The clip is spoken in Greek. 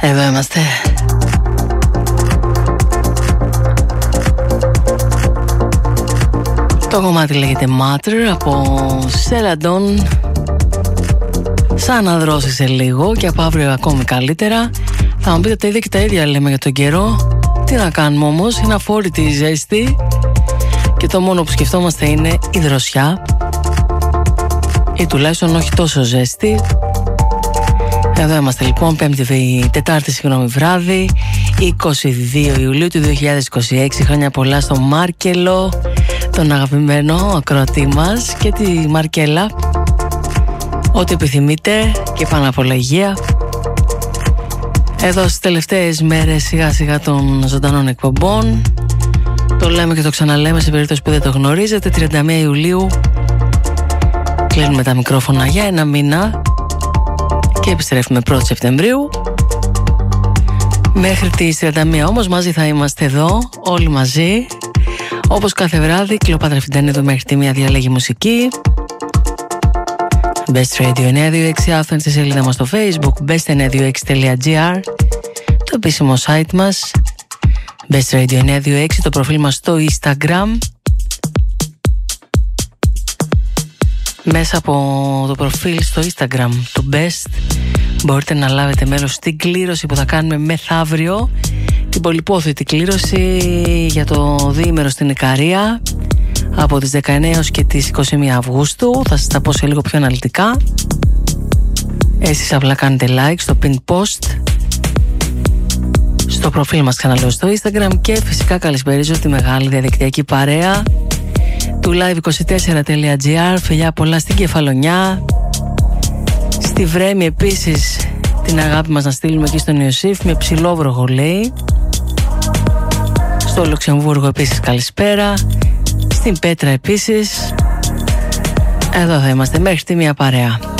Εδώ είμαστε. Το κομμάτι λέγεται Matter από Celadon. Σαν να δρώσει σε λίγο και από αύριο ακόμη καλύτερα. Θα μου πείτε τα ίδια και τα ίδια λέμε για τον καιρό. Τι να κάνουμε όμως, είναι αφόρητη η ζέστη και το μόνο που σκεφτόμαστε είναι η δροσιά, ή τουλάχιστον όχι τόσο ζέστη. Εδώ είμαστε λοιπόν, Τετάρτη βράδυ, 22 Ιουλίου του 2026. Χρόνια πολλά στο Μάρκελο, τον αγαπημένο ακροατή μας, και τη Μαρκέλα. Ό,τι επιθυμείτε και πάνω απ' όλα υγεία. Εδώ στις τελευταίες μέρες σιγά σιγά των ζωντανών εκπομπών. Το λέμε και το ξαναλέμε σε περίπτωση που δεν το γνωρίζετε. 31 Ιουλίου κλείνουμε τα μικρόφωνα για ένα μήνα και επιστρέφουμε 1η Σεπτεμβρίου. Μέχρι τις 31 όμως μαζί θα είμαστε εδώ, όλοι μαζί. Όπως κάθε βράδυ, Κλεοπάτρα Φιντανίδου μέχρι τη 1 διαλέγει μουσική. Best Radio 926, άφηνε στη σελίδα μας στο Facebook, best926.gr, το επίσημο site μας, Best Radio 926, το προφίλ μας στο Instagram. Μέσα από το προφίλ στο Instagram του Best μπορείτε να λάβετε μέρος στην κλήρωση που θα κάνουμε μεθαύριο, την πολυπόθητη κλήρωση για το διήμερο στην Ικαρία από τις 19 έως και τις 21 Αυγούστου. Θα σας τα πω σε λίγο πιο αναλυτικά. Εσείς απλά κάνετε like στο pin post στο προφίλ μας, ξαναλέω, στο Instagram. Και φυσικά καλησπέριζω τη μεγάλη διαδικτυακή παρέα του live24.gr. Φιλιά πολλά στην Κεφαλονιά, στη Βρέμη επίσης, την αγάπη μας να στείλουμε εκεί στον Ιωσήφ με ψηλόβροχο λέει. Στο Λουξεμβούργο επίσης καλησπέρα, στην Πέτρα επίσης. Εδώ θα είμαστε μέχρι τη 1 παρέα.